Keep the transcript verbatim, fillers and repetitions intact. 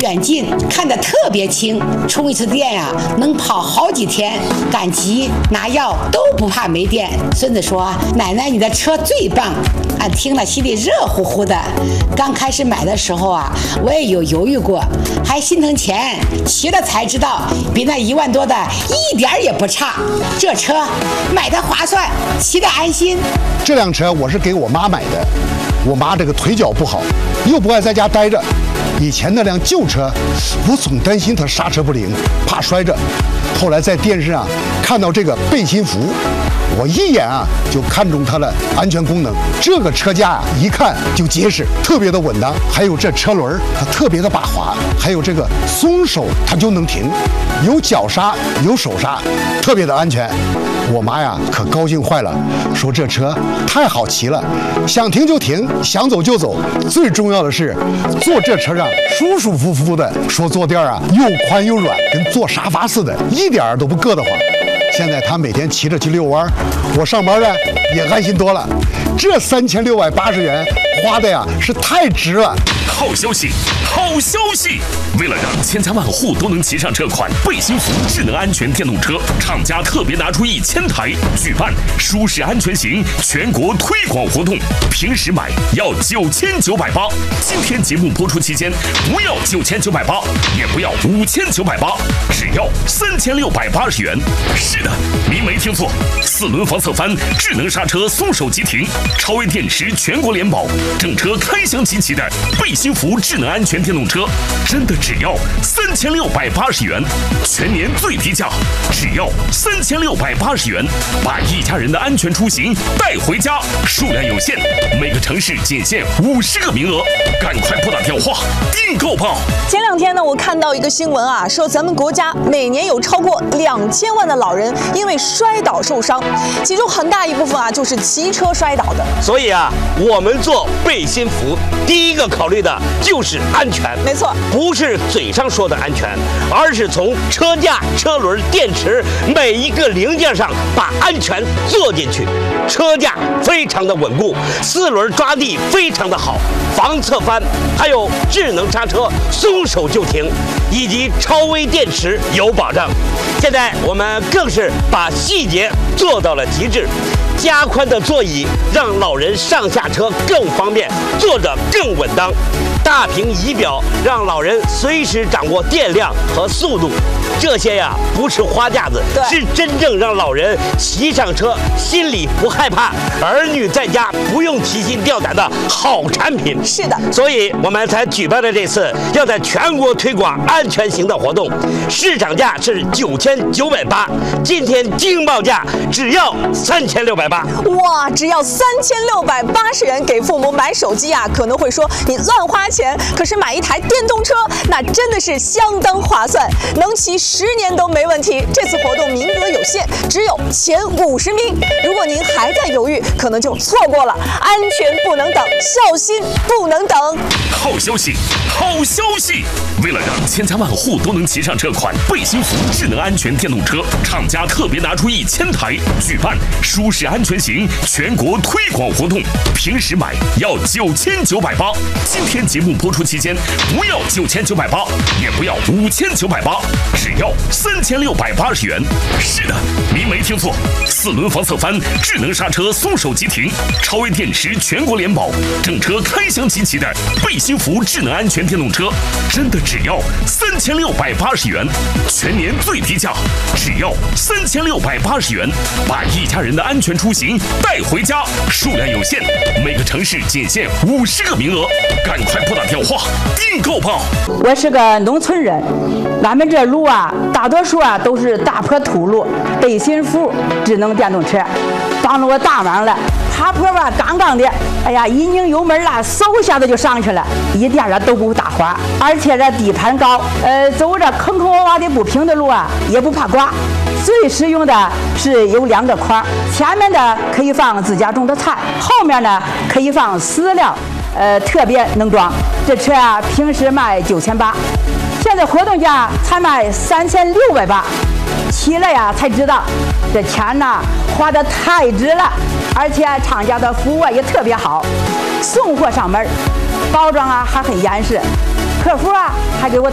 远近看得特别清，充一次电呀、啊，能跑好几天，赶集拿药都不怕没电。孙子说：“奶奶，你的车最棒。”俺听了心里热乎乎的。刚开始买的时候啊，我也有犹豫过，还心疼钱，骑了才知道，比那一万多的一点也不差。这车买的划算，骑得安心。 这辆车我是给我妈买的，我妈这个腿脚不好，又不爱在家待着。以前那辆旧车，我总担心它刹车不灵，怕摔着。后来在电视上看到这个背心服，我一眼啊就看中它的安全功能。这个车架啊一看就结实，特别的稳当。还有这车轮，它特别的把滑，还有这个松手它就能停，有脚刹有手刹，特别的安全。我妈呀可高兴坏了，说这车太好骑了，想停就停，想走就走。最重要的是坐这车上舒舒服服的，说坐垫啊又宽又软，跟坐沙发似的，一点儿都不硌得慌。现在他每天骑着去遛弯，我上班呢也安心多了。这三千六百八十元花的呀是太值了。 好消息，好消息！为了让千家万户都能骑上这款背心服智能安全电动车，厂家特别拿出一千台，举办舒适安全行全国推广活动。平时买要九千九百八，今天节目播出期间不要九千九百八，也不要五千九百八，只要三千六百八十元。是的，您没听错，四轮防侧翻，智能刹车，松手即停，超微电池，全国联保，整车开箱集齐的背心服智能安全电动车，真的只要三千六百八十元，全年最低价，只要三千六百八十元，把一家人的安全出行带回家。数量有限，每个城市仅限五十个名额，赶快拨打电话订购吧。 前两天呢，我看到一个新闻啊，说咱们国家每年有超过两千万的老人因为摔倒受伤，其中很大一部分啊就是骑车摔倒的。 所以啊，我们做背心服，第一个考虑的就是安全。 没错， 不是嘴上说的安全，而是从车架、车轮、电池每一个零件上把安全做进去。车架非常的稳固，四轮抓地非常的好，防侧翻，还有智能刹车，松手就停，以及超微电池有保障。现在我们更是把细节做到了极致，加宽的座椅让老人上下车更方便，坐着更稳当。大屏仪表让老人随时掌握电量和速度，这些呀不是花架子，是真正让老人骑上车心里不害怕，儿女在家不用提心吊胆的好产品。 是的， 所以我们才举办了这次要在全国推广安全行的活动，市场价是九千九百八，今天惊报价只要三千六百八。 哇，只要三千六百八十元给父母买手机啊，可能会说你乱花钱，可是买一台电动车那真的是相当划算，能骑十年都没问题。这次活动名额有限，只有前五十名，如果您还在犹豫，可能就错过了。安全不能等，孝心不能等。 好消息，好消息！为了让千家万户都能骑上这款背心服智能安全电动车，厂家特别拿出一千台，举办舒适安全行全国推广活动。平时买要九千九百八，今天节目播出期间不要九千九百八，也不要五千九百八，只要三千六百八十元。是的，您没听错，四轮防侧翻，智能刹车，松手即停，超微电池，全国联保，整车开箱集齐的背心服智能安全电动车，真的只要三千六百八十元，全年最低价，只要三千六百八十元，把一家人的安全出行带回家。数量有限，每个城市仅限五十个名额，赶快拨打电话订购吧。 我是个农村人，俺们这路啊，大多数啊都是大坡土路，背心服智能电动车，帮着我大忙了。爬坡吧，杠杠的，哎呀，一拧油门啦，嗖一下子就上去了，一点儿都不打滑，而且这地盘高，呃，走着坑坑洼洼的不平的路啊，也不怕刮。最实用的是有两个筐，前面的可以放自家种的菜，后面呢可以放饲料，呃，特别能装。这车啊，平时卖九千八，现在活动价才卖三千六百八。骑了呀，才知道这钱呐花得太值了，而且厂家的服务也特别好，送货上门，包装啊还很严实，客服啊还给我